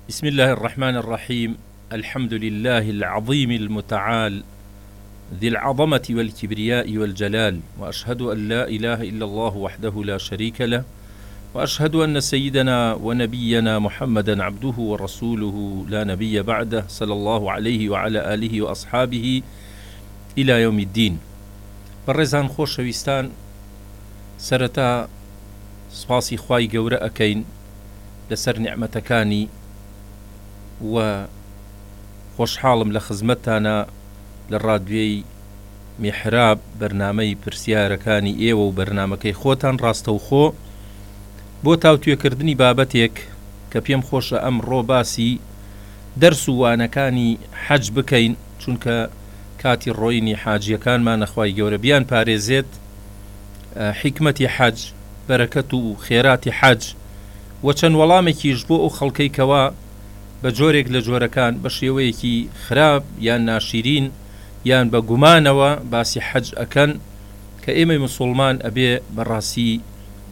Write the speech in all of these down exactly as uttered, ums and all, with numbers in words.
بسم الله الرحمن الرحيم. الحمد لله العظيم المتعال ذي العظمة والكبرياء والجلال، وأشهد أن لا إله إلا الله وحده لا شريك له، وأشهد أن سيدنا ونبينا محمدا عبده ورسوله لا نبي بعده، صلى الله عليه وعلى آله وأصحابه إلى يوم الدين. بەڕێزان خۆشەویستان، سەرەتا سپاسی خوای گەورە ئەکەین لەسەر نیعمەتەکانی و خۆشحاڵم لە خزمەتتانە لە ڕادیۆی میحراب بەرنامەی پرسیارەکانی ئێوە و بەرنامەکەی خۆتان ڕاستەوخۆ بۆ تاوتوێکردنی بابەتێک کە پێم خۆشە ئەمڕۆ باسی دەرس و وانەکانی حەج بکەین، چونکە کاتی ڕۆینی حاجیەکانمان نەخوای گەورە بیان پارێزێت حیکمەتی حەج، بەرەکەت و خێراتی حەج و چەند وەڵامێکیش بۆ ئەو خەڵکەی کەوا بە جۆرێک لە جۆرەکان بە شێوەیەکی خراپ یان ناشیرین یان بە گومانەوە باسی حەج ئەکەن، کە ئێمەی موسڵمان ئەبێ بەڕاستی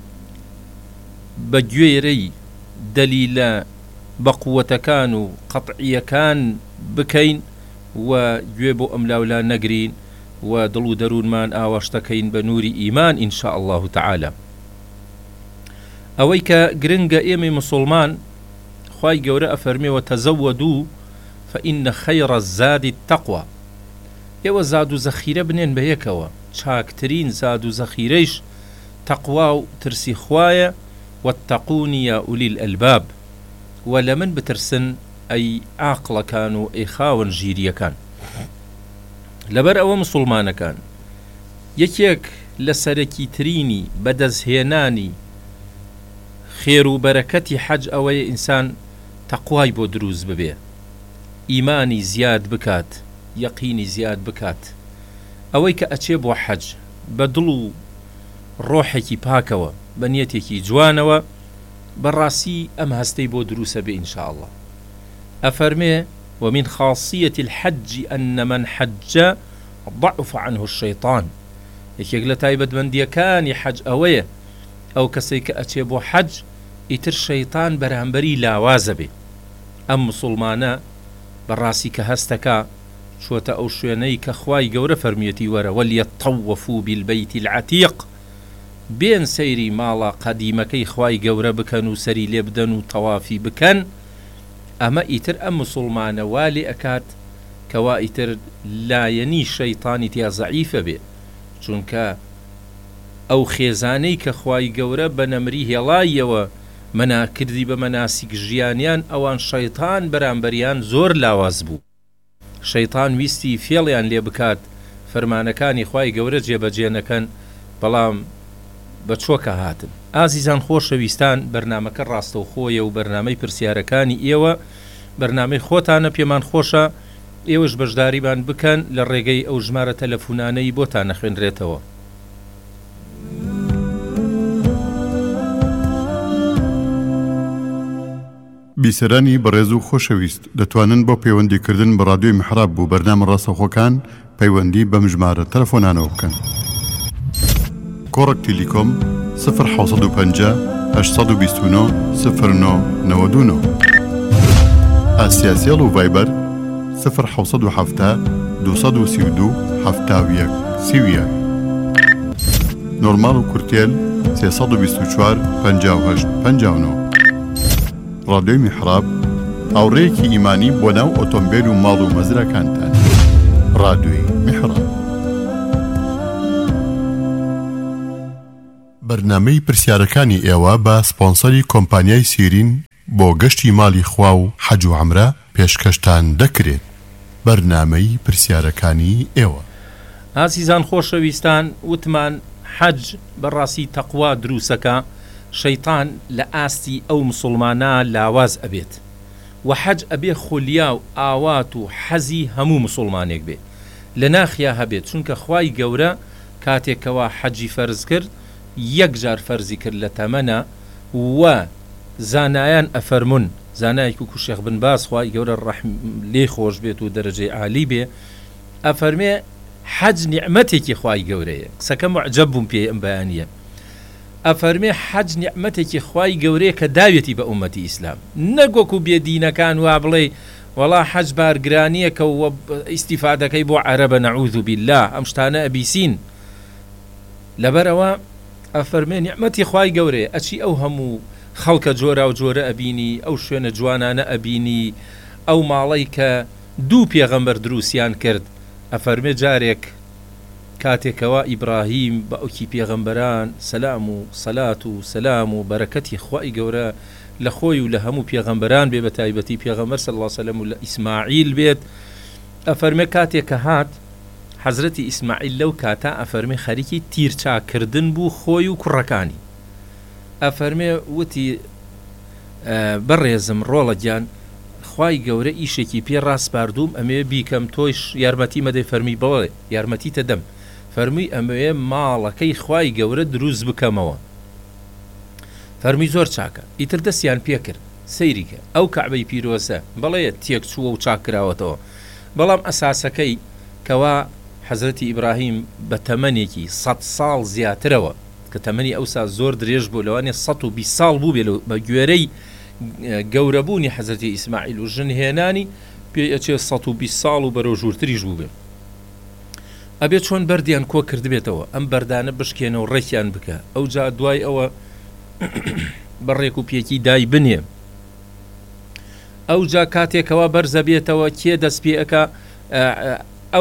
بە گوێرەی دەلیلە بە قووەتەکان و قەتعیەکان بکەین و گوێ بۆ ئەم لاولا نەگرین و دڵ و دەروونمان ئاواشتەکەین بە نووری ئیمان ئینشاء الله تعالى. ئەوەی کە گرنگە ئێمەی موسڵمان، خوای گەورە ئەفەرمێوە تەزەوەدوو فإن خەیڕە الزادی التەقوە، ئێوە زاد و زەخیرە بنێن بە یەکەوە، چاکترین زاد و زەخیرەیش تەقوا و ترسی خوایە، واتەقون یا ئولی الئەلباب، و لە من بترسن ئەی عاقڵەکان و ئەی خاوەن ژیریەکان. لەبەر ئەوە موسڵمانەکان، یەکێک لە سەرەکی ترینی بەدەستهێنانی خێر و بەرەکەتی حەج ئەوەیە ئینسان تەقوای بۆ دروست ببێ، ئیمانی زیاد بکات، یەقینی زیاد بکات. ئەوەی کە ئەچێ بۆ حەج بە دڵ و ڕۆحێکی پاکەوە، بە نیەتێکی جوانەوە، بەڕاستی ئەم هەستەی بۆ دروسە بێ ئینشاء الله. أفرمي ومن خاصية الحج أن من حج ضعف عنه الشيطان، يكيك لتايبت من ديكان حج أويه أو كسيك أتيبو حج إتر شيطان برهنبري لا وازبي. أم مسلمانا براسي كهستكا شوتا أو شويني كخواي قورة فرميتي ورا وليطوفوا بالبيت العتيق، بين سيري مالا قديمكي خواي قورة بكن وسري لبدن وطوافي بكن. ئەمە ئیتر ئەم مسلمانە والی ئەکات کەوا ئیتر لایەنی شەیطانی تیا زەعیفە بێ، چونکە ئەو خێزانەی کە خوای گەورە بە نەمری هێڵایەوە مەناکردی بە مەناسیک ژیانیان، ئەوان شەیطان بەرامبەریان زۆر لاواز بوو. شەیطان ویستی فێڵیان لێ بکات فەرمانەکانی خوای گەورە جێبەجێ نەکەن، بەڵام بە چۆکە هاتن. ئازیزان خۆشەویستان، بەرنامەکە ڕاستەوخۆیە و بەرنامەی پرسیارەکانی ئێوە بەرنامەی خۆتانە، پێمان خۆشە ئێوەش بەشداریبان بکەن لە ڕێگەی ئەو ژمارە تەلەفۆنانەی بۆتان نەخوێنرێتەوە. بیسەرانی بەڕێز و خۆشەویست، دەتوانن بۆ پەیوەندیکردن بە ڕادیۆی میحراب بوو بەرنامە ڕاستەوخۆکان پەیوەندی بەم ژمارە تەلەفۆنانەوە بکەن. كورك تيليكوم صفر حوصد وبنجا هشتصد وبيستونو صفر نو نودونو. آسياسيال وفايبر صفر حوصد وحفتا دوصد وسيودو حفتا ويك سيويا. نورمال وكورتيل سيصد وبيستوشوار بنجا وهشت بنجا ونو. راديو محراب أو ريكي إيماني بوناو أوتومبيل وماضو مزرا كانتان. راديو محراب. بەرنامەی پرسیارەکانی ئێوە بە سپۆنسەری کۆمپانیای سیرین بۆ گەشتی ماڵی خوا و حەج و عەمرە پێشکەشتان دەکرێت. بەرنامەی پرسیارەکانی ئێوە. ئازیزان خۆشەویستان، وتمان حەج بەڕاستی تەقوا دروسەکە، شەیطان لە ئاستی ئەو مسڵمانە لاواز ئەبێت، و حەج ئەبێ خولیا و ئاوات و حەزی هەموو مسڵمانێک بێ لە ناخیا هەبێت، چونکە خوای گەورە کاتێکەوە حەجی فەرز کرد یەک جار فەرزی کرد لە تەمەنە، و زانایان ئەفەرمون، زانایەکی وەکو شێخ بن باز خوای گەورە ڕەحم لێی خۆش بێت و دەرەجەی عالی بێ، ئەفەرمێ حەج نیعمەتێکی خوای گەورەیە. قسەکە معجەب بووم پێی ئەم بەیانیە. ئەفەرمێ حەج نیعمەتێکی خوای گەورەیە کە داوێتی بە ئومەتی ئیسلام، نەگوەکو بێدینەکان وا بڵێ وەڵا حەج بارگرانیە کە ئیستیفادەکەی بۆ عەرەبە نەعوذ بالله ئەم شتانە ئەبیسین. لەبەرەوە ئەفەرمێ نیعمەتی خوای گەورەیە، ئەچی ئەو هەموو خەڵکە جۆرا و جۆرە ئەبینی، ئەو شوێنە جوانانە ئەبینی، ئەو ماڵەی کە دوو پێغەمبەر دروستیان کرد. ئەفەرمێ جارێک کاتێکەوە ئیبراهیم بە ئەوکی پێغەمبەران سەلام و سەلات و سەلام و بەرەکەتی خوای گەورە لە خۆی و لە هەموو پێغەمبەران بێ بە تایبەتی پێغەمبەر صلی الله علیه وسلم و لە ئیسماعیل بێت. ئەفەرمێ کاتێکە هات حەزرەتی ئیسماعیل لەو کاتا ئەفەرمێ خەریکی تیرچاکردن بوو خۆی و کوڕەکانی. ئەفەرمێ وتی بەڕێزم ڕۆڵە گیان خوای گەورە ئیشێکی پێ ڕاستپاردووم، ئەمێ بیکەم تۆیش یارمەتی مەدەی فەرمی بڵێ یارمەتیتە دەم. فەرمووی ئەمەوێ ماڵەکەی خوای گەورە دروست بکەمەوە. فەرمی زۆر چاکە. ئیتر دەستیان پێ کرد سەیریکە ئەو کەعبەی پیرۆزە بەڵێ تێک چووە و چاک کراوەتەوە، بەڵام ئەساسەکەی کەوا حەزرەتی ئیبراهیم بە تەمەنێکی سەد ساڵ زیاترەوە کە تەمەنی ئەوسا زۆر درێژ بوو، لەوانێ سەد و بیست ساڵ بوو بێ بە گوێرەی گەورەبوونی حەزرەتی ئیسماعیل و ژن هێنانی پێ ئەچێ سەد و بیست ساڵ و بەرەو ژوورتریش بوو بێ. ئەبێت چۆن بەردیان کۆ کردبێتەوە ئەم بەردانە بشکێنە و ڕێکیان بکە. ئەو جا دوای ئەوە بەڕێک و پێکی دای بنێ. ئەو جا کاتێکەوە بەرزە بێتەوە کێ دەست پێەکە ئەو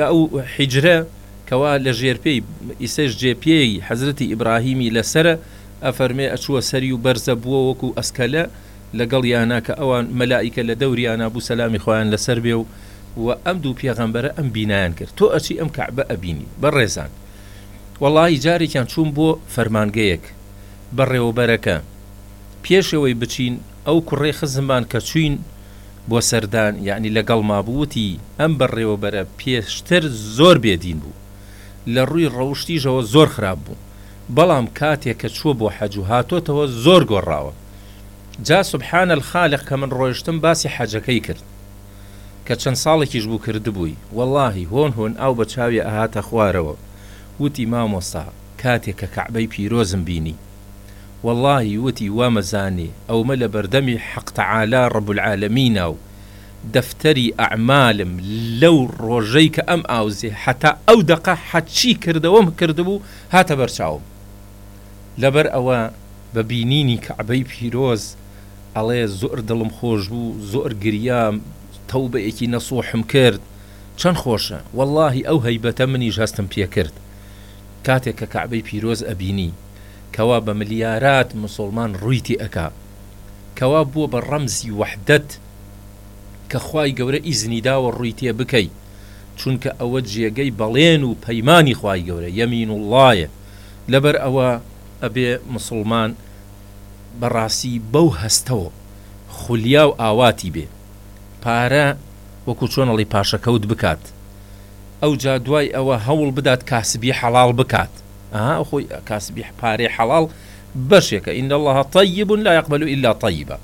حیجرە کەوا لە ژێرپێی ئیسەش جێپێی حەزرەتی ئیبراهیمی لەسرە. ئەفەرمێ ئەچووە سەری و بەرزە بووە وەکو ئەسکەلە لەگەڵ یانە کە ئەوان مەلائیکە لە دەوریانە بوو سەلامی خۆیان لەسەر بێ و و ئەم دوو پێغەمبەرە ئەم بینایان کرد. تۆ ئەچی ئەم کەعبە ئەبینی بەڕێزان. وەڵاهی جارێکیان چوون بۆ فەرمانگەیەک بەڕێوەبەرەکە پێشەوەی بچین ئەو کوڕێ خزممان کە چوین بۆ سەردان یعنی لەگەڵ مابووتی ئەم بەڕێوەبەرە پێشتر زۆر بێدین بوو، لە ڕووی ڕەوشتیژەوە زۆر خراپ بوو، بەڵام کاتێک کە چووە بۆ حەج و هاتۆتەوە زۆر گۆڕاوە. جا سبحان الخالق کە من ڕۆیشتم باسی حەجەکەی کرد کە چەند ساڵێکیش بوو کردبووی. وەڵاهی هۆن هۆن ئاو بە چاوی ئاهاتە خوارەوە. وتی مامۆستا کاتێک کە کەعبەی پیرۆزم بینی وەڵاهی وتی وامەزانێ ئەومە لە بەردەمی حەق تەعالا ڕەب العالەمینە و دەفتەری ئەعمالم لەو ڕۆژەی کە ئەم ئاوزێ حتا ئەو دەقە حەچی کردەوەم کردبوو هاتە بەرچاوم. لەبەر ئەوە بە بینینی کەعبەی پیرۆز ئەڵێ زۆر دڵم خۆش بوو، زۆر گریام، تەوبەیەکی نەسوحم کرد. چەند خۆشە وەڵاهی ئەو هەیبەتە منیش هەستم پێ کرد کاتێک کە کەعبەی پیرۆز ئەبینی کەوا بە ملیارات مسلمان ڕوویتی ئەکا، کەوا بووە بە ڕەمزی وەحدەت کە خوای گەورە ئیزنی داوە ڕووی تێ بکەی، چونکە ئەوە جێگەی بەڵێن و پەیمانی خوای گەورە یەمین وڵایە. لەبەر ئەوە ئەبێ مسلمان بەڕاستی بەو هەستەوە خولیا و ئاواتی بێ، پارە وەکو چۆنەڵی پاشەکەوت بکات، ئەو جا دوای ئەوە هەوڵ بدات کاسبی حەڵاڵ بکات. ئەها خۆی کاسبی پارەی حەڵاڵ بەشێکە ئین الله طیب لا یقبل إلا طیبا،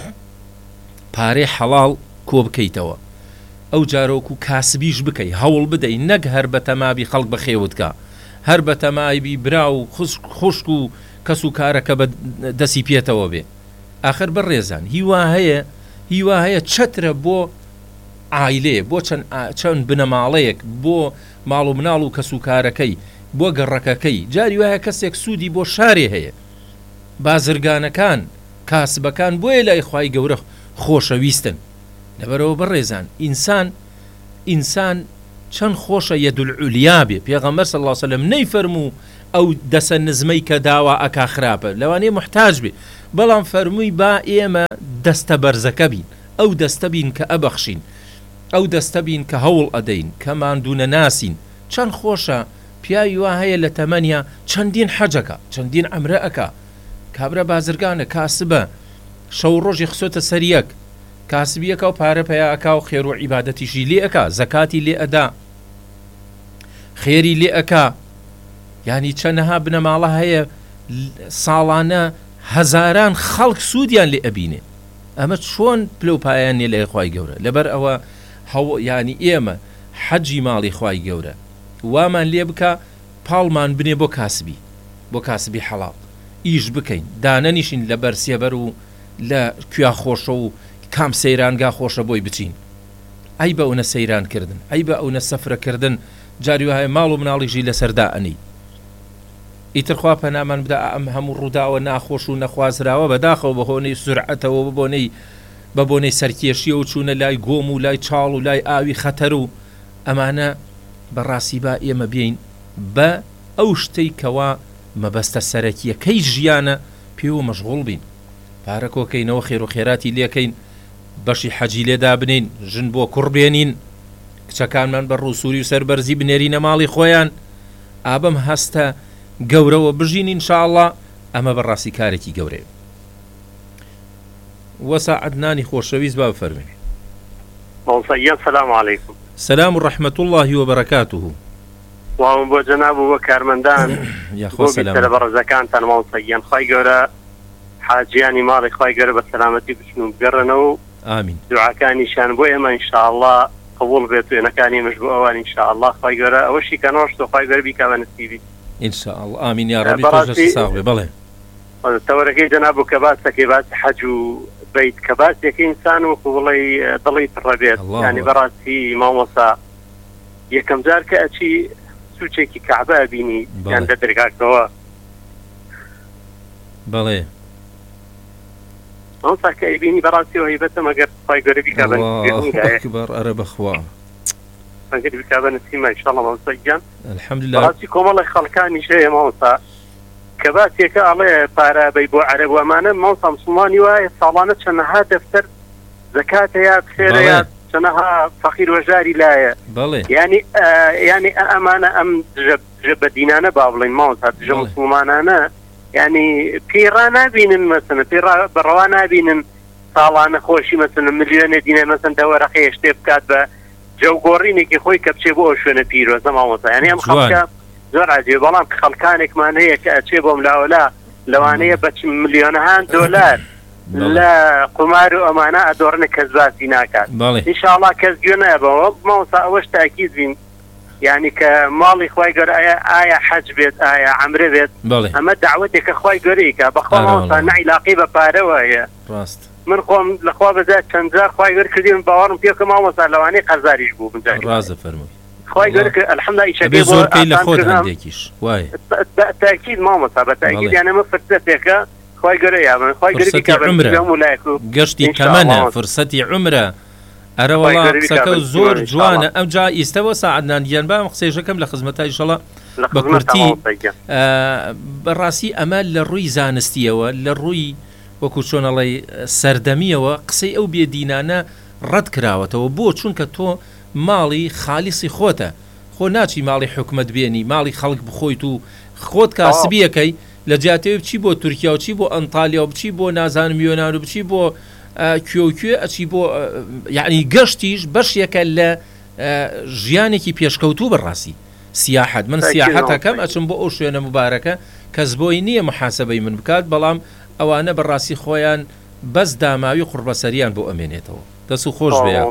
پارەی حەڵاڵ کۆ بکەیتەوە، ئەو جارۆکو کاسبیش بکەی هەوڵ بدەی، نەک هەر بە تەمابی خەڵک بەخێوتکە، هەر بە تەمایبی برا و خوشک و کەس و کارەکە بە دەسی پێێتەوە بێ. ئاخر بەڕێزان هیوا هەیە هیوا هەیە چەترە بۆ عایلێ، بۆ چەند بنەماڵەیەک، بۆ ماڵ و مناڵ و کەس و کارەکەی، بۆ گەڕەکەکەی. جاری وایە کەسێک سوودی بۆ شارێ هەیە، بازرگانەکان کاسبەکان بۆیە لای خوای گەورە خۆشەویستن. لەبەرەوە بەڕێزان ئینسان ئینسان چەند خۆشە یەدولعولیا بێ. پێغەمبەر صلی الله علیه وسلم نەیفەرموو ئەو دەسە نزمەی کە داوا ئەکا خراپە لەوانەیە محتاج بێ، بەڵام فەرمووی با ئێمە دەستە بەرزەکە بین، ئەو دەستە بین کە ئەبەخشین، ئەو دەستە بین کە هەوڵ ئەدەین، کە ماندوونە ناسین. چەند خۆشە پیاوی وا هەیە لە تەمەنیا چەندین حەجەکە، چەندین عەمرە ئەکا، کابرا بازرگانە کاسبە، شەو ڕۆژی خسۆتە سەریەک، کاسبیەکە و پارە پەیا ئەکا و خێر و عیبادەتیشی لێ ئەکا، زەکاتی لێ ئەدا، خێری لێ ئەکا. یعنی چەندەها بنەماڵە هەیە ساڵانە هەزاران خەڵک سوودیان لێ ئەبینێ. ئەمە چۆن پلەپایان نێ لای خوای گەورە. لەبەر ئەوە ینی ئێمە حەجی ماڵی خوای گەورە وامان لێ بکە، پاڵمان بنێ بۆ کاسبی، بۆ کاسبی حەڵاڵ. ئیش بکەین دانەنیشین لە بەرسێبەر و لە کویا خۆشە و کام سەیرانگا خۆشە بۆی بچین ئەی بە ئەوە سەیرانکردن ئەی بە ئەوە سەفرەکردن جاری وایە ماڵ و مناڵیژی لەسەردا ئەنی ئیترخوا پەنامان بدا ئەم هەموو ڕووداوە ناخۆش و نەخوازراوە بەداخەوە بە هۆنەی سورعەتەوە ببۆنەی بە بۆنەی سەرکێشیە و چوونە لای گۆم و لای چاڵ و لای ئاوی خەتەر و ئەمانە بەڕاستی با ئێمە بێین بە ئەو شتەی کەوا مەبەستە سەرەکیەکەی ژیانە پێوە مەشغوڵ بین پارە کۆکەینەوە خێر و خێراتی لێکەین بەشی حەجی لێدا بنین ژن بۆ کوڕ بێنین کچەکانمان بە ڕووسوری و سەربەرزی بنێرینە ماڵی خۆیان ئابەم هەستە گەورەوە بژین ئینشاءڵڵا ئەمە بەڕاستی کارێکی گەورەیە وەسا عەدنانی خۆشەویست با بفەرمێنێ. سلام علیکم. سلام و ڕەحمەت الله وبەرەکاتوه. وام بۆ جەناب و بۆ کارمەندان یاخوا سەلام بۆ بەڕێزەکانتان ماڵسەیان خوای گەورە حاجیانی ماڵی خوای گەورە بە سەلامەتی بچن و بگەڕنەوە ئامین دوعاکانیشان بۆ ئێمە ئینشاءڵڵا قبول بێت و وێنەکانیمەش بۆ ئەوان ئینشاءڵڵا خوای گەورە ئەوەشی کە نۆشت و خوای گەورە بیکا بە نسیبی ئینشاءڵڵا ئامین یا ڕەبی خۆشەویست ساغ بێ. بەڵێ تەوەرەکەی جەناب و کە باسەکەی باسی حەج و بیت کە باسێکی ئینسان وەکو بڵێ دڵی پڕە بێت یعنی بەڕاستی مامۆسا یەکەم جار کە ئەچی سوچێکی کەعبە بینی یان لە دەرگاکەوە بەڵێ ئەوسا کە ئەیبینی بەڕاستی هەیبەتە مەگەر خوای گەورە بیکا بە ئەکبەر ئەرە بەخوا مەگەر بیکا بە نسیمە ئینشاءڵڵا مامۆسا گیان الحەمدوللا بەڕاستی کۆمەڵی خەڵکانیش هەیە مامۆسا کە باسێکە ئەڵێ پارە بەی بۆ عەرەب وەمانە مامۆسا موسڵمانی وایە ساڵانە چەندەها دەفتەر زەکاتەیە خێرەیە چەندەها فەقیر وەژاری لایە ینی ینی ئەمانە ئەم دژە بەدینانە با بڵێن مامۆسا دژە موسڵمانانە ینی پێڕا نابینن مەسەن پێڕا بەڕەوا نابینن ساڵانە خۆشی مەسەن ملیۆنە دینە مەسەن دەوەرەقەیە شتێ بکات بە جەوگۆڕینێکی خۆی کە بچێ بۆ ئەو شوێنە پیرۆزە مامۆسا ینی ئەم خەڵکە زۆر عجیبە بەڵام خەڵکانێکمان هەیە کە ئەچێ بۆم لاوەلا لەوانەیە بە ملیۆنەهان دۆلار لە قمار و ئەمانە ئەدۆڕنە کەس باسی ناکات ئینشاءڵڵا کەس گوێ نایبەوە مامۆستا ئەوەش تاکید بین یعنی کە ماڵی خوای گەورە ئایا حەج بێت ئایا عەمرە بێت ئەمە دعوەتێکە خوای گەورەیەکە بەخوا مامۆستا نەعیلاقی بە پارەوە هەیە من خۆم لەخوا بەجات چەند جار خوای گەورە کردیم باوەڕم پێکە مامۆستا لەوانەیە قەرزاریش بوو ڕازە فەرمووی خوای گەورە الحەمدوللا ئیشەکەی زۆر پێی لە خۆت هەندێکیش وایە تاکید مامۆستا بە تاکید یانە ئەمە فرسەتێکە خوای گەورە یابن خوای گەورە بیکا بە گەشتی تەمەنە فرسەتی عومرە ئەرە وەڵا قسەکە زۆر جوانە ئەم جا ئیستەوە سەعەدنان گیان با ئەم قسەیشەکەم لە خزمەتە ئینشاڵڵا بە کورتی بەڕاستی ئەمە لە ڕووی زانستیەوە لە ڕووی وەکو چۆنەڵی سەردەمیەوە قسەی ئەو بێدینانە ڕەت کراوەتەوە بۆ چونکە تۆ ماڵی خالیسی خۆتە خۆ ناچی ماڵی حکومت بێنی ماڵی خەڵک بخۆیت و خۆت کاسبیەکەی لە جاتەوە بچی بۆ تورکیا و چی بۆ ئەنتالیا و بچی بۆ نازانم یۆنان و بچی بۆ کوێوکوێ ئەچی بۆ یعنی گەشتیش بەشێکە لە ژیانێکی پێشکەوتوو بەڕاستی سیاحەت من سیاحەتەکەم ئەچم بۆ ئەو شوێنە مبارەکە کەس بۆی نییە محاسبەی من بکات بەڵام ئەوانە بەڕاستی خۆیان بەس داماوی قوربەسەریان بۆ ئەمێنێتەوە دەست و خۆش بێ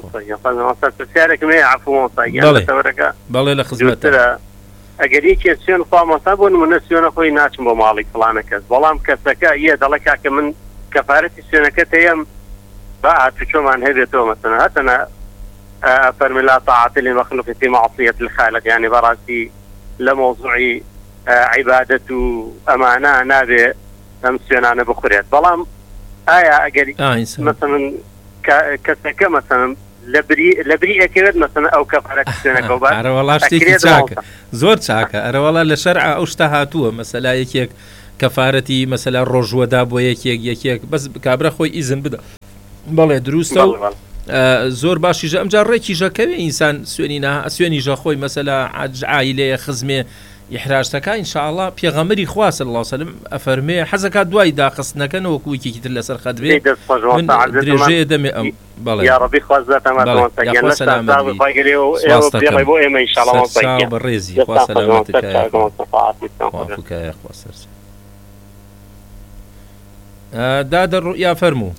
بەڵێ لە خزمەتە ئەگەر یەکێ سوێن خوا مەسا بۆ نمونە سوێنە خۆی ناچم بۆ ماڵی فڵانە کەس بەڵام کەسەکە یە دەڵێ کاکە من کەفارەتی سوێنەکەت هەیەم با هاتوچۆمان هەبێتەوە مەسەنە هەتەنە فەرمی لا طاعة للمخلوق في معصية الخالق يعني بەڕاستی لە مۆزوعی عیبادەت و ئەمانە نابێ ئەم سوێنانە بخورێت بەڵام ئایا ئەگەری مەسەن کەسەکە مەسەن لە بری ئەکەوێت مەسەن ئەو کەفارەتی سوێنەکە و ئەرەوەڵا شتێکی چاکە زۆر چاکە ئەرەوەڵا لە شەرع ئەو شتە هاتووە مەسەلا یەکێک کەفارەتی مەسەلا ڕۆژوەدا بۆ یەکێک یەکێک بەس کابرا خۆی ئیزن بدە بەڵێ دروستە و زۆر باشیژە ئەمجار ڕێکی ژەکەوێ ئینسان سوێنی سوێنی ژە خۆی مەسەلا عائیلەیە خزمێ ئیحراجەکە ئینشاءڵڵا پێغەمبەری خوا صلی الله علیه و سلم ئەفەرمێ حەزەکات دوای داخستنەکەنەوە وەکوویەکی تر لەسەر خەت بێ من درێژەیە دەمێ ئەم بەڵێ یا ڕەبی خوازدەتەمە بۆ ئێمە ئینشاءڵڵا بەڕێزی خوا سەلامەتەکە دادە ڕویا فەرموو.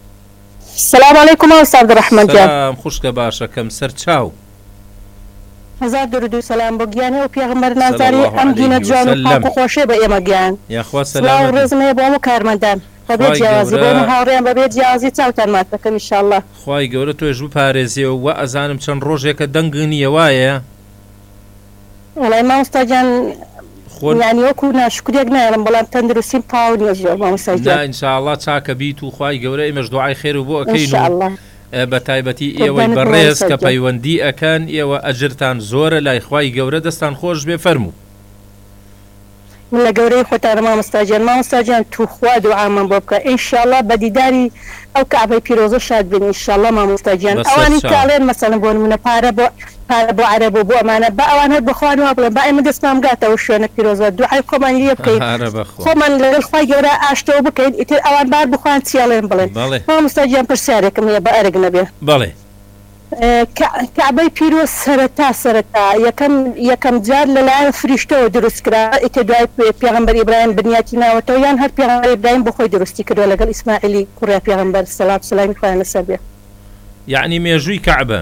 السلام عليكم أستاذ عبد الرحمن سلام خوشکە باشەکەم سەر چاو هزار درود و سلام بۆ گیانی و پێغمبەر نازاری ئەم دینە جوان و پاک و خۆشێ بە ئێمە گیان سڵاو و ڕێزم هەیە بۆ هەموو کارمەندان بەبێ جیاوازی بۆ هاوڕێیان بەبێ جیاوازی چاوتان مات دەکەم ئینشاءالله. خوای گەورە تۆش بپارێزیەوە و ئەزانم چەند ڕۆژێکە دەنگ نییە وایە؟ وەڵای مامۆستا گیان یانی وەکو ناشکرێک نایڵم بەڵام تەندروستیم پاو نییە زۆر مامۆستا گیان. ئینشاءالله چاکە بیت و خوای گەورە ئێمەش دوعای خێر و بۆ ئەکەین بە تایبەتی ئێوەی بەڕێز کە پەیوەندی ئەکەن ئێوە ئەجرتان زۆرە لای خوای گەورە دەستان خۆش بێ فەرموو. من لە گەورەی خۆتانە مامۆستا گیان مامۆستا گیان توخوا دوعامان بۆ بکە ئینشاءالله بە دیداری ئەو کەعبەی پیرۆزە شاد بن ئینشاءالله مامۆستا گیان. ئەوانی کاڵێن مەسەڵەن بۆ نمونە پارە بۆ پارە بۆ عەرەب و بۆ ئەمانە بە ئەوان هەر بخوان وا بڵێن با ئێمە دەستمان بگاتەوە شوێنە پیرۆزە دوعای خۆمان لێ بکەین خۆمان لەگەڵ خوای گەورە ئاشتەوە بکەین ئیتر ئەوان بار بخوان چیاڵێن بڵێن. مامۆستا گیان پرسیارێکم هەیە بە ئەرگ نەبێ. بەڵێ. کەعبەی پیرۆز سەرەتا سەرەتا یەکەم یەکەم جار لەلایەن فریشتەوە دروستکرا ئیتر دوای پێغەمبەر ئیبراهیم بنیاتی ناوەتەوە یان هەر پێغەمبەر ئیبراهیم بۆ خۆی دروستی کردووە لەگەڵ ئیسماعیلی کوڕە پێغەمبەر سەلات و سەلامی خوایان لەسەر بێ. یعنی مێژووی کەعبە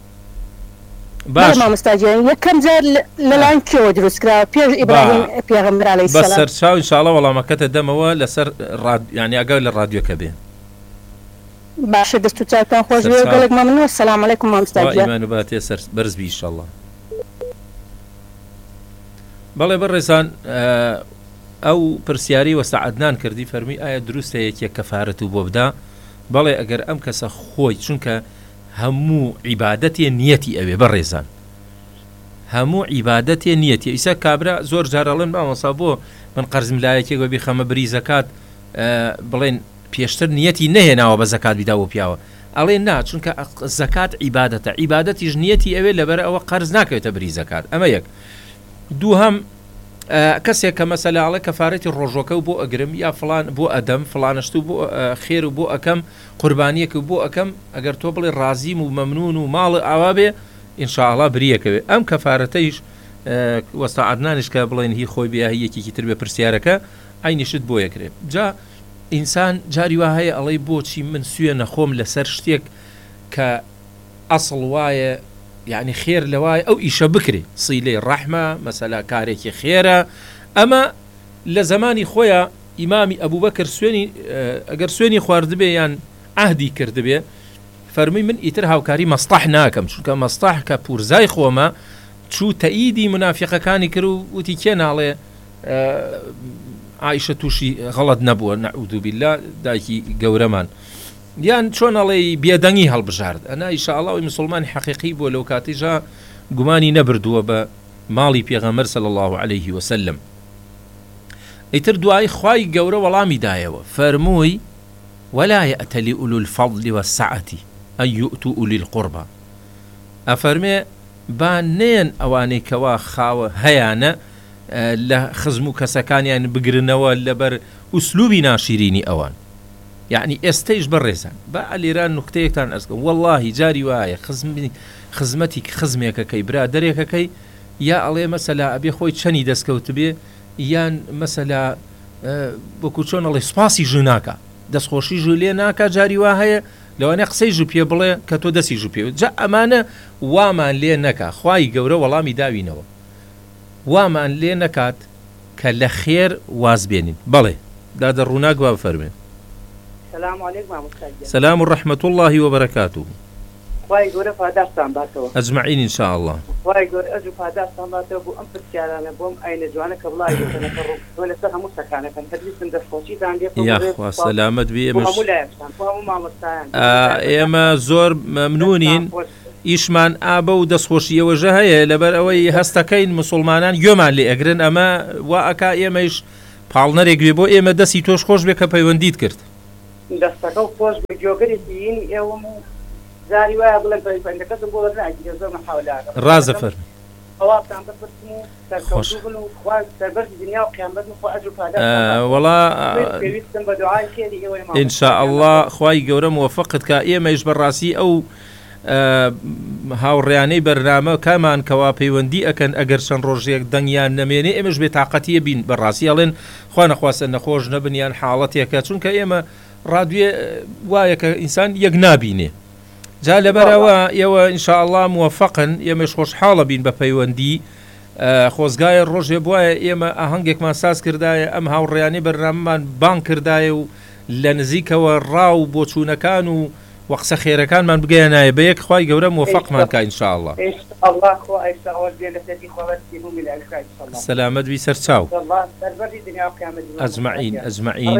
باش مامۆستا گیان یەکەم جار لەلایەن کێوە دروستکراوە پێش ئیبراهیم پێغەمبەر عەلەیهی سەلام. بەسەر چاو ئینشاءالله وەڵامەکەتە دەمەوە لەسەر یعنی ئەگەر لە ڕادیۆکە بێ. باشە دەست و چاوتان خۆش بێ و گەڵێک مەمنون. سەلام عەلەیکم مامۆستا گیان. ئیمان و باتێ سەر بەرزبی ئینشاءالله. بەڵێ بەڕێزان ئەو پرسیاری وەستا عەدنان کردی فەرمی ئایا دروستە یەکێک کەفارەت و بۆ بدا؟ بەڵێ ئەگەر ئەم کەسە خۆی چونکە هەموو عیبادەتێ نیەتی ئەوێ بەڕێزان هەموو عیبادەتێ نیەتی ئیسا کابرا زۆر جارەڵێن مامۆستا بۆ من قەرزم لایەکێک بەبی خەمە بری زەکات بڵێن پێشتر نیەتی نەهێناوە بە زەکات بیدا بۆ پیاوە ئەڵێ نا چونکە زەکات عیبادەتە عیبادەتیش نیەتی ئەوێ لەبەر ئەوە قەرز ناکەوێتە بری زەکات. ئەمە یەک. دوو هەم کەسێک کە مەسەلاڵە کەفارەتی ڕۆژۆکە و بۆ ئەگرم یا فلان بۆ ئەدەم فلانشت و بۆ خێر و بۆ ئەەکەم قوربانیەک و بۆ ئەەکەم ئەگەر تۆ بڵێ ڕازیم و مەمنون و ماڵ ئاوا بێ ئینشاءالله بریەکەوێ. ئەم کەفارەتەیش وەستا عەدنانیش کە بڵێن هی خۆی بێ هیەکێکی تر بێ پرسیارەکە ئاینیشت بۆ یەکرێ. جا ئینسان جاری وا هەیە ئەڵێ بۆچی من سوێ نەخۆم لەسەر شتێک کە ئەسڵ وایە یعنی خێر لەوای ئەو ئیشە بکرێ سیلەی ڕەحمە مەسەلا کارێکی خێرە. ئەمە لە زمانی خۆیان ئیمامی ئەبوبەکر سوێنی ئەگەر سوێنی خواردبێ یان عهدی کردبێ فەرمی من ئیتر هاوکاری مەستەح ناکەم چونکە مەستەح کە پورزای خۆمە چوو تەئیدی منافقەکانی کرد و وتی کێ ناڵێ عایشە تووشی غەڵەت نەبووە نەعوذ بالله دایکی گەورەمان یان چۆن ئەڵێ بێدەنگی هەڵبژارد. ئەنا ئینشاءالله ئەوی موسڵمانی حەقیقی بووە لەو کاتیژا گومانی نەبردووە بە ماڵی پێغەمبەر صلی الله عليه وسلم. ئیتر دوای خوای گەورە وەڵامی دایەوە فەرمووی ولا يأتل أولو الفضل والسعة أن يؤتوا أولي القربى. ئەفەرمێ با نێن ئەوانەی کەوا خاوە هەیانە لە خزم و کەسەکانیان بگرنەوە لەبەر ئوسلوبی ناشیرینی ئەوان. یعنی ئێستەیش بەڕێزان بە ئەلیران نوکتەیەکتان ئەسکە واللهی جاری وایە خزمەتی خزمێکەکەی برادەرێکەکەی یا ئەڵێ مەسەلا ئەبێ خۆی چەنی دەستکەوت بێ یان مەسەلا بۆکو چۆن ئەڵێ سوپاسی ژ ناکە دەستخۆشی ژ لێ ناکە جاری وا هەیە لەوانێ قسەی ژ پێ بڵێ کە تۆ دەستی ژ پێ جا ئەمانە وامان لێ نەکا خوای گەورە وەڵامی داوینەوە وامان لێ نەکات کە لە خێر واز بێنین. بەڵێ دادە ڕووناک وا بفەرمێن. السلام عليكم مستجد. سلام ورحمة الله وبركاته. خواهي قولة فاداستان باتوا أجمعين إن شاء الله. خواهي قولة أجو فاداستان باتوا بو أنفر كالانا بوم أين جوانك الله يتنا فرق ولا سخة مستكانة فانتدريس من دفوشي دان دي يا أخوة سلامة بي مش بوهمو لا يفتان بوهمو ما مستعان إما زور ممنونين ئیشمان ئابە و دەستخۆشیەوە ژە هەیە لەبەر ئەوەی هەستەکەین مسلمانان گوێمان لێ ئەگرن ئەمە وا ئەکا ئێمەش پاڵنەرێک بێ بۆ ئێمە دەستی تۆش خۆش بێ کە پەیوەندیت کرد. دەستەکە و خۆش بە جۆگەری ئێوەم و زاری وایە بڵێن پەیوەندەکەتم بۆ ناگیرێ زۆر مەحاولانە ڕازە فەرمی ئەوابتان بپرسم و سەرکەوتوو بن و خوا سەربەرزی دنیا و قیامەت و خوا ئەجر و پاداش وەڵا پێویستم بە دوعای خێری ئێوەی ماڵ ئینشاءالله خوای گەورە موفقت کە ئێمەش بەڕاستی ئەو هاوڕێیانەی بەرنامە کامان کەوا پەیوەندی ئەکەن ئەگەر چەند ڕۆژێک دەنگیان نەمێنێ ئێمەش بێ تااقەتیە بین بەڕاستی ئەڵێن خوا نەخواستە نەخۆش نەبنیان حاڵەتێکە چونکە ئێمە ڕادوێ وایە کە ئینسان یەک نابینێ جا لەبەرەوە ئێوە ئینشاءالله موفقن ئێمەش خۆشحاڵە بین بە پەیوەندی خۆزگایە ڕۆژێ بواە ئێمە ئاهەنگێکمان ساز کردایە ئەم هاوڕێیانی بەرنامەمان بان کردایە و لە نزیکەوە ڕاو بۆ چوونەکان و وەقسە خێرەکانمان بگەیەنایە بە یەک خوای گەورە موفقمان کە ئینشاءالله. سەلامەت بی سەرچاو ئەجمەعین ئەجمەعین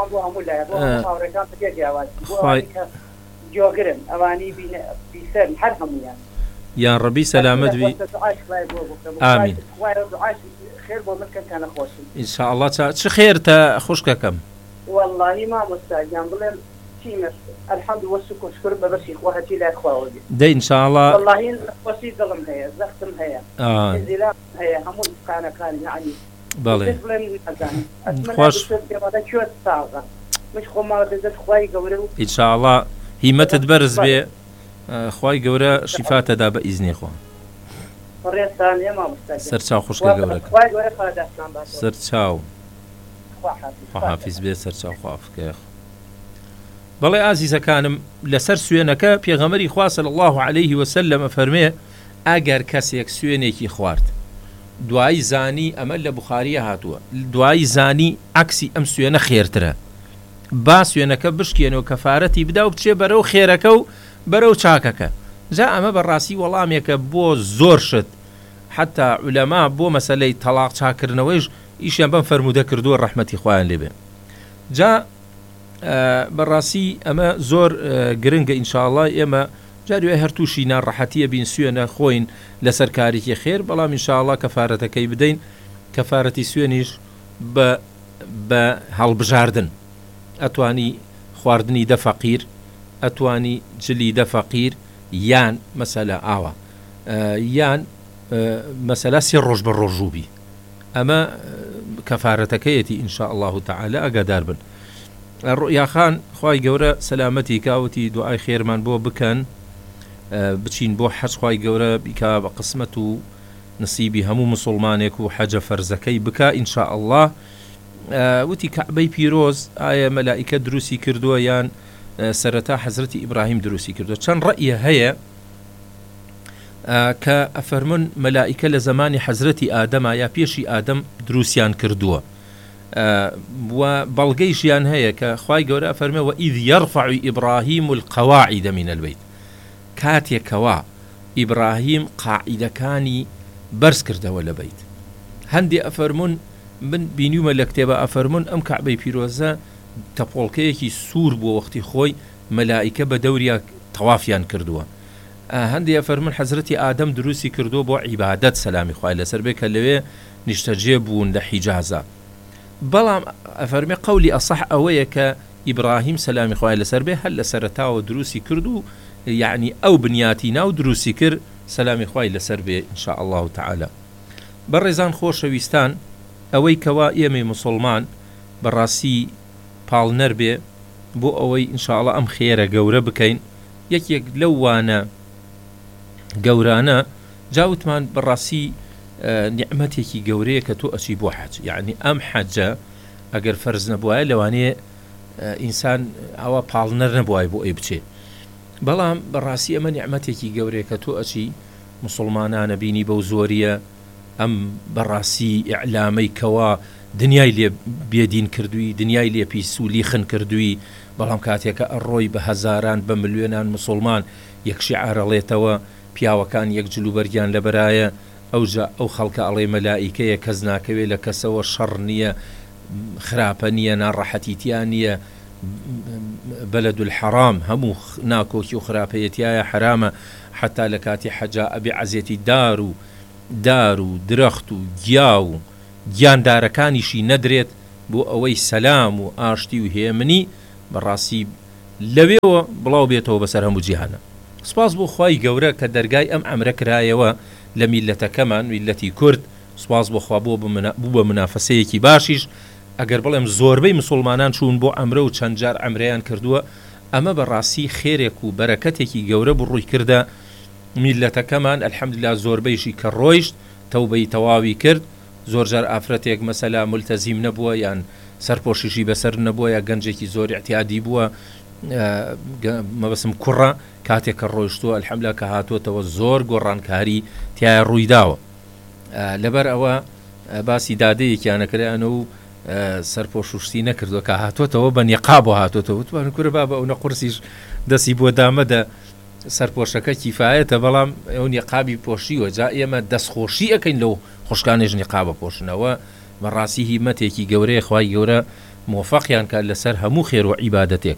جۆگرن ئەوانی بیسەر هەر هەمویان یان ڕەبی سەلامەت بی ئامین خێر بۆ مکەکانە خۆشن ئینشاءالله چ خێر تا خوشکەکەم واللهی مامۆستاگیان بڵێم چیمە الحەمد وەسوک شکر بە بەشی خوا هەتی لای خواوە بێ دەی ئینشاءالله واللهی خۆشی دڵم هەیە زەختم هەیە ئێزیلام هەیە هەموو دکانەکانی یعنی بەڵێ خۆش کوێت ساغە مش خۆماوە دەزت خوای گەورە و ئینشاءالله هیمەتت بەرز بێ خوای گەورە شیفاتەدا بە ئیزنی خۆ سەرچاو خوشکە گەورەکە سەرچاو حافیز بێ سەرچاو خوافکە. بەڵێ ئازیزەکانم لەسەر سوێنەکە پێغەمبەری خوا صلی الله علیه وسلم فەرمێ ئەگەر کەسێک سوێنێکی خوارد دوایی زانی ئەمە لە بوخاریە هاتووە دوایی زانی عەکسی ئەم سوێنە خێرترە با سوێنەکە بشکێنەوە کەفارەتی بدا و بچێ بەرەو خێرەکە و بەرەو چاکەکە. جا ئەمە بەڕاستی وەڵامێکە بۆ زۆر شت حتا عولەما بۆ مەسەلەی تەلاق چاکردنەوەیش ئیشیان بەم فەرموودە کردووە ڕەحمەتی خوایان لێبێ. جا بەڕاستی ئەمە زۆر گرنگە ئینشاءالله ئێمە جاروێ هەر تووشی ناڕەحەتیە بین سوێنە خۆین لەسەر کارێکی خێر بەڵام ئینشاءالله کەفارەتەکەی بدەین کەفارەتی سوێنیش بە بە هەڵبژاردن ئەتوانی خواردنی دە فەقیر ئەتوانی جلی دە فەقیر یان مەسەلە ئاوە یان مەسەلە سێ ڕۆژ بە ڕۆژووبی ئەمە کەفارەتەکەیەتی ئینشاء الله تعالی ئەگادار بن. ڕوئیاخان خوای گەورە سەلامەتی کاوتی دوعای خێرمان بۆ بکەن بچین بۆ حەج خوای گەورە بیکا بە قسمەت و نسیبی هەموو مسلمانێک و حەجە فەرزەکەی بکە ئینشاء الله. وتی کەعبەی پیرۆز ئایا مەلائیکە دروستی کردووە یان سەرەتا حەزرەتی ئیبراهیم دروستی کردووە. چەند ڕەئیە هەیە کە ئەفەرمون مەلائیکە لە زمانی حەزرەتی ئادەما یا پێشی ئادەم دروستیان کردووە و بەڵگەیشیان هەیە کە خوای گەورە ئەفەرمێ وئیذ یەرفع ئیبراهیم القەواعیدە من البەیت کاتێکەوە ئیبراهیم قاعیدەکانی بەرز کردەوە لە بەیت. هەندێ ئەفەرمون من بینیومە لە کتێبە ئەفەرمون ئەم کەعبەی پیرۆزە تەپۆڵکەیەکی سوور بۆ وەختی خۆی مەلائیکە بە دەوریا تەوافیان کردووە. هەندێ ئەفەرمون حەزرەتی ئادەم دروستی کردووە بۆ عیبادەت سەلامی خوای لەسەر بێ کە لەوێ نیشتەجێ بوون لە حیجازە. بەڵام ئەفەرمێ قەولی ئەصح ئەوەیە کە ئیبراهیم سەلامی خوای لەسەر بێ هەر لە سەرەتاوە دروستی کرد و یعنی ئەو بنیاتی ناو دروستی کرد سەلامی خوای لەسەر بێ ئینشاء الله تعالی. بەڕێزان خۆشەویستان ئەوەی کەوا ئێمەی مسلمان بەڕاستی پاڵنەر بێ بۆ ئەوەی ئینشاءالله ئەم خێرە گەورە بکەین یەکێک لەو وانە گەورانە جاوتمان بەڕاستی نیعمەتێکی گەورەیە کە تۆ ئەچی بۆ حەج یعنی ئەم حەجە ئەگەر فەرز نەبووایە لەوانەیە ئینسان ئەوە پاڵنەر نەبووای بۆ ئەی بچێ بەڵام بەڕاستی ئەمە نیعمەتێکی گەورەیە کە تۆ ئەچی مسلمانانە بینی بەو زۆریە ئەم بەڕاستی ئیعلامەی کەوا دنیای لێ بێدین کردووی دنیای لێ پیسولی خن کردووی بەڵام کاتێکە ئەڕۆی بە هەزاران بە ملیۆنان مسلمان یەکشی عارەڵێتەوە پیاوەکان یەک جلوبەرگیان لەبەرایە ئەوجا ئەو خەڵکە ئەڵێ مەلائیکەیە کەس ناکەوێت لە کەسەوە شەڕ نییە خراپە نییە ناڕەحەتیتیان نییە بەلەد الحەرام هەموو ناکۆکی و خراپەیەتیایە حرامە حتا لە کاتی حەجا ئەبێ عەزیەتی دار و دار و درەخت و گیا و گیاندارەکانیشی نەدرێت بۆ ئەوەی سەلام و ئاشتی و هێمنی بەڕاستی لەوێەوە بڵاو بێتەوە بەسەر هەموو جیهانە. سپاس بۆ خوای گەورە کە دەرگای ئەم ئەمرە کرایەوە لە میلەتەکەمان میلەتی کورد سپاس بۆ خوا بوو بە منافەسەیەکی باشیش ئەگەر بڵێم زۆربەی مسلمانان چوون بۆ ئەمرە و چەند جار ئەمرەیان کردووە ئەمە بەڕاستی خێرێک و بەرەکەتێکی گەورە بڕووی کردە میلەتەکەمان ئەلحەمدوللا زۆربەیشی کە ڕۆیشت تەوبەی تەواوی کرد زۆر جار ئافرەتێک مەسەلا مولتەزیم نەبووە یان سەرپۆشیشی بەسەر نەبووە یا گەنجێکی زۆر اعتیادی بووە مەبەسم کوڕە کاتێک کە ڕۆیشتووە الحەمدلله کە هاتووەتەوە زۆر گۆڕانکاری تایە ڕوویداوە. لەبەر ئەوە باسی دادەیەکیانەکرایانە و سەرپۆشوشتی نەکردووە کە هاتوۆتەوە بە نیقاب و هاتوۆتەوە وتوانە کورە با بە ئەو نەقورسیش دەستی بۆ دامەدە سەرپۆشەکە کیفایەتە بەڵام ئەو نیقابی پۆشیوە جا ئێمە دەستخۆشی ئەەکەین لەو خوشکانێژ نیقابە پۆشنەوە بەڕاستی هیمەتێکی گەورەیە خوای گەورە مۆفەقیان کات لەسەر هەموو خێر و عیبادەتێک.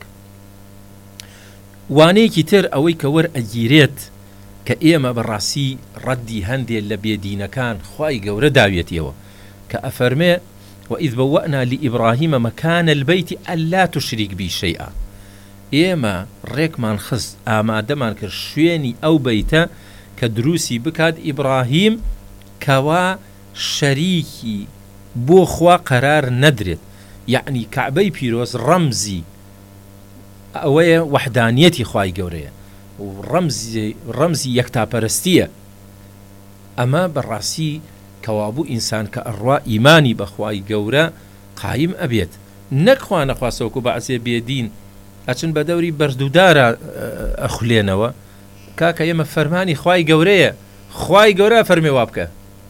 وانەیەکی تر ئەوەی کە وەر ئەگیرێت کە ئێمە بەڕاستی ڕەدی هەندێک لە بێدینەکان خوای گەورە داوێتیەوە کە ئەفەرمێ وإذ بوأنا لإبراهيم مكان البيت ألا تشرك بي شيئا. ئێمە ڕێکمان خست ئامادەمان کرد شوێنی ئەو بەیتە کە دروستی بکات ئیبراهیم کەوا شەریکی بۆ خوا قەرار نەدرێت. یعنی کەعبەی پیرۆز ڕەمزی ئەوەیە وەحدانیەتی خوای گەورەیە و ڕەمزی ڕەمزی یەکتاپەرستیە. ئەمە بەڕاستی کەوابوو ئینسان کە ئەڕوا ئیمانی بەخوای گەورە قایم ئەبێت نەکخوا نەخواستەوەکو بەعسێ بێدین ئەچن بە دەوری بەردوودارە ئەخولێنەوە کاکە ئێمە فەرمانی خوای گەورەیە خوای گەورە فەرمێ وا بکە.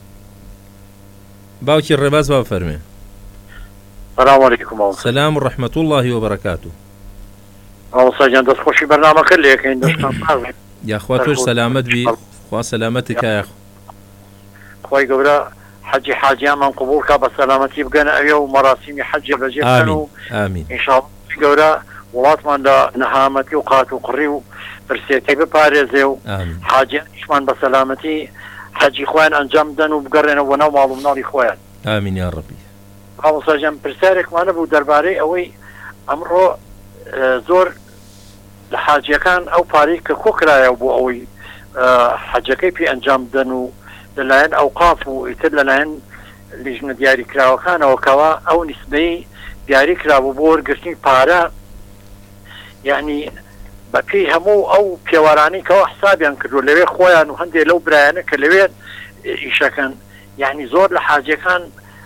باوکی ڕێباز وا فەرمێ. سلام علیکم. سلام و ڕەحمەت الله وبەرەکاتو. ئاوساجان دەستخۆشی بەرنامەکە لێکەین دەستان یاخوا تۆش سەلامەت بی خوا سەلامەتت کایە خوای گەورە حەجی حاجیانمان قبوڵ کا بە سەلامەتی بگەنە ئەوێ و مەراسیمی حەجی بەجێ بکەن و ئینشاڵڵا گەورە وڵاتمان لە نەهامەتی و قات و قڕی و پرسێتی بپارێزێ و حاجیانیشمان بە سەلامەتی حەجی خۆیان ئەنجام بدەن و بگەڕێنەوە ناو ماڵ و مناڵی خۆیان. ئامین یا ڕەبی. ئاوساجان پرسیارێکمانە بوو دەربارەی ئەوەی ئەمڕۆ زۆر لە حاجیەکان ئەو پارەی کە کۆکرایە بۆ ئەوەی حەجەکەی پێ ئەنجام بدەن و لەلایەن ئەوقاف و ئیتر لەلایەن لیژنە دیاریکراوەکانەوە کەوا ئەو نیسبەی دیاری کرابوو بۆ وەرگرتنی پارە یعنی بەپێی هەموو ئەو پێوارانەی کەەوە حسابیان کردو لەوێ خۆیان و هەندێک لەو برایانە کە لەوێت ئیشەکەن یعنی زۆر لە حاجەکان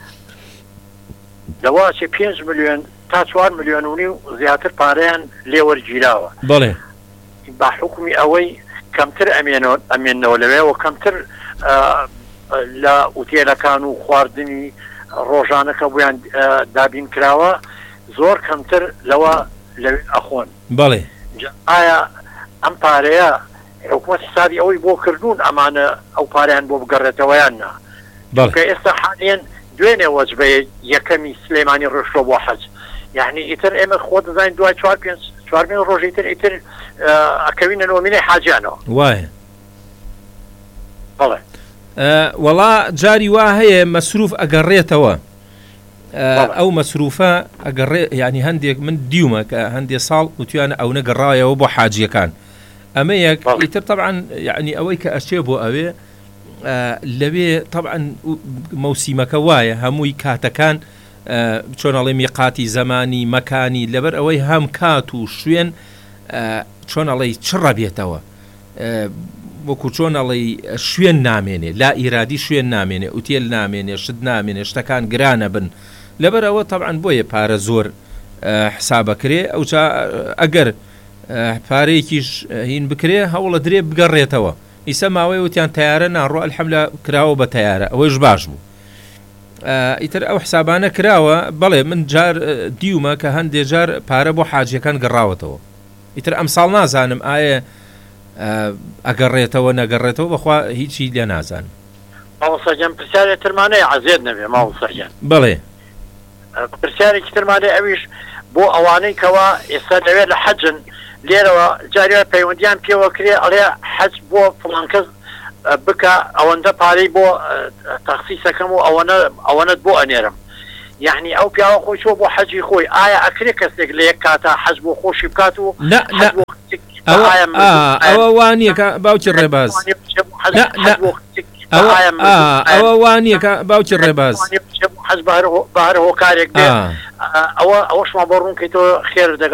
دەواچێ پێنج ملیۆن تا چوار ملیۆن و نیو زیاتر پارەیان لێوەرگیراوە. بەڵێ با حکومی ئەوەی کەمتر ئەمێنەوە لەوێ و کەمتر لە ئوتێلەکان و خواردنی ڕۆژانەکە بۆیان دابین کراوە زۆر کەمتر لەوە لەوێ ئەخۆن. بەڵێ ئایا ئەم پارەیە حکومەت حسابی ئەوەی بۆ کردوون ئەمانە ئەو پارەیان بۆ بگەڕێتەوەیان نا کە ئێستا حالێن دوێنێ وەجبە یەکەمی سلێمانی ڕۆشتۆ بۆ حەج یعنی ئیتر ئێمە خۆ دەزانین دوای چوار پێنج چوار پێنج ڕۆژی تر ئیتر ئەکەوینە نۆمینەی حاجیانەوە. وایە بەڵێ وەڵا جاری وا هەیە مەسروف ئەگەڕێتەوە ئەو مەسروفە ئەگەڕێ ینی هەندێک من دیومە کە هەندێک ساڵ وتوانە ئەو نەگەڕایەوە بۆ حاجیەکان ئەمە یەک ئیتر طبعا یعنی ئەوەی کە ئەچێ بۆ ئەوێ لەوێ طبعا مەوسیمەکە وایە هەمووی کاتەکان چۆنەڵێ میقاتی زەمانی مەکانی لەبەر ئەوەی هەم کات و شوێن چۆنەڵێ چڕە بێتەوە وەکو چۆنەڵێ شوێن نامێنێ لا ئیرادی شوێن نامێنێ ئوتێل نامێنێ شت نامێنێ شتەکان گرانە بن لەبەر ئەوە طبعا بۆیە پارە زۆر حسابەکرێ ئەو ئەگەر پارەیەکیش هین بکرێ هەوڵە درێ بگەڕێتەوە ئیسە ماوەی وتیان تیارە ناڕۆ الحەمدلە کراوە بە تیارە ئەوەیش باش بوو ئیتر ئەو حسابانە کراوە بەڵێ من جار دیومە کە هەندێک جار پارە بۆ حاجیەکان گەڕاوەتەوە ئیتر ئەم ساڵ نازانم ئایا ئەگەڕێتەوە نەگەڕێتەوە بەخوا هیچی لێ نازانم. ماوەساجان پرسیارێک ترمانەیە عەزیێت نەبێ ماوەساجان. بەڵێ پرسیارێکی ترمانێ ئەویش بۆ ئەوانەی کەوا ئێستا لەوێت لە حەجن لێرەوە جارێ پەیوەندیان پێوە کرێ ئەڵێ حەج بۆ فڵان کەس بکە ئەوەندە پارەی بۆ تەخسیسەکەم و ئەوەنە ئەوەنەت بۆ ئەنێرم یعنی ئەو پیاوە خۆی چۆ بۆ حەجی خۆی ئایا ئەکرێ کەسێک لە یەک کاتە حەج بۆ خۆشی بکات و ئەوە وانیە کە باوکی ڕێباز ئەوە وانیە کە باوکی ڕێباز حەج بەهرە هۆکارێک بێ ئەوە ئەوەشمان بۆ ڕوونکەیتەوە خێر دەگە